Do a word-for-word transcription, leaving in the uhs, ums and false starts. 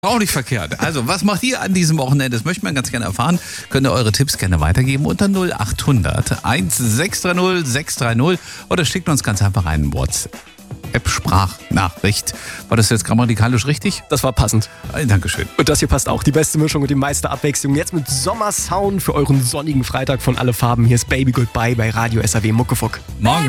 Auch nicht verkehrt. Also, was macht ihr an diesem Wochenende? Das möchte man ganz gerne erfahren. Könnt ihr eure Tipps gerne weitergeben unter null acht hundert sechs drei null sechs drei null oder schickt uns ganz einfach einen WhatsApp-Sprachnachricht. War das jetzt grammatikalisch richtig? Das war passend. Äh, Dankeschön. Und das hier passt auch. Die beste Mischung und die meiste Abwechslung. Jetzt mit Sommersound für euren sonnigen Freitag von Alle Farben. Hier ist Baby Goodbye bei Radio S A W Muckefuck. Morgen.